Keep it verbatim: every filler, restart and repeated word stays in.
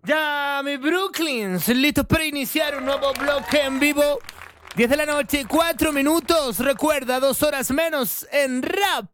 Ya, mi Brooklyns, listos para iniciar un nuevo bloque en vivo. diez de la noche, cuatro minutos. Recuerda, dos horas menos en Rap